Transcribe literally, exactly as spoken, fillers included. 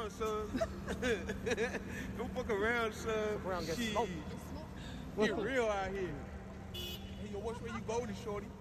around, son. Go fuck around, son. Around, get Shit. smoked. Get real out here. Hey, yo, which way you voting, shorty?